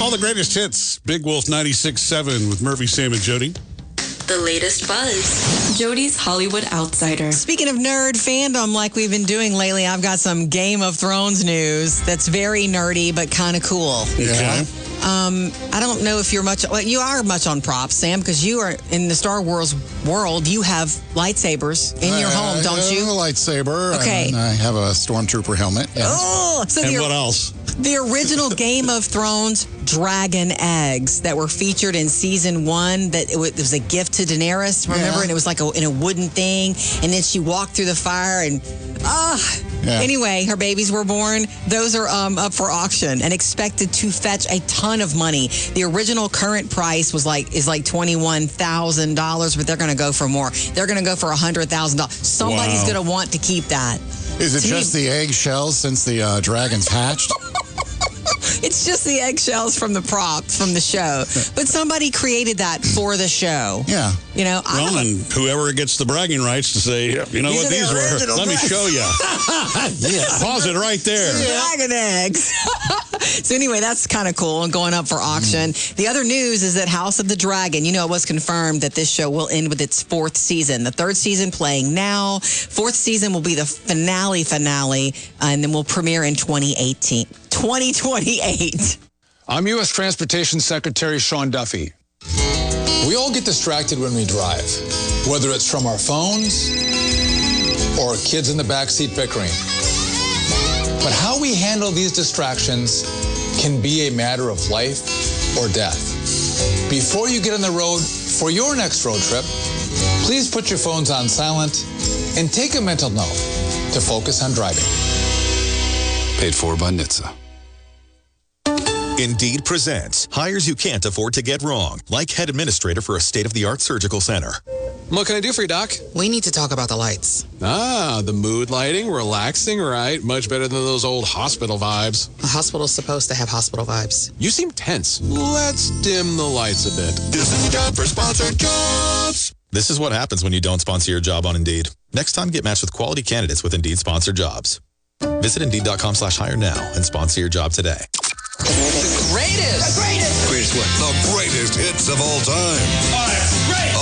All the greatest hits. Big Wolf 96.7 with Murphy, Sam, and Jody. The latest buzz. Jody's Hollywood Outsider. Speaking of nerd fandom like we've been doing lately, I've got some Game of Thrones news that's very nerdy but kind of cool. Okay. I don't know if you're much, well, you are much on props, Sam, because you are in the Star Wars world. You have lightsabers in your home, don't you? I have a lightsaber. Okay. And I have a stormtrooper helmet. Yes. Oh, so And what else? The original Game of Thrones dragon eggs that were featured in season 1, that it was a gift to Daenerys, remember? Yeah. And it was like in a wooden thing, and then she walked through the fire and Anyway, her babies were born. Those are up for auction and expected to fetch a ton of money. The original current price is like $21,000, but they're going to go for more. They're going to go for $100,000. Somebody's going to want to keep that. Is it just the eggshells since the dragons hatched? It's just the eggshells from the prop from the show. But somebody created that for the show. Yeah. You know, Well, and whoever gets the bragging rights to say, you know what these were, let me show you. Pause it right there. Dragon eggs. So anyway, that's kind of cool and going up for auction. The other news is that House of the Dragon, it was confirmed that this show will end with its 4th season. The 3rd season playing now. 4th season will be the finale, and then will premiere in 2028. I'm U.S. Transportation Secretary Sean Duffy. We all get distracted when we drive, whether it's from our phones or kids in the backseat bickering. But how we handle these distractions can be a matter of life or death. Before you get on the road for your next road trip, please put your phones on silent and take a mental note to focus on driving. Paid for by NHTSA. Indeed presents hires you can't afford to get wrong, like head administrator for a state-of-the-art surgical center. What can I do for you, Doc? We need to talk about the lights. The mood lighting, relaxing, right? Much better than those old hospital vibes. A hospital's supposed to have hospital vibes. You seem tense. Let's dim the lights a bit. This is time for sponsored jobs. This is what happens when you don't sponsor your job on Indeed. Next time, get matched with quality candidates with Indeed sponsored jobs. Visit Indeed.com/hire now and sponsor your job today. The greatest! Greatest what? The greatest hits of all time. Oh, that's great!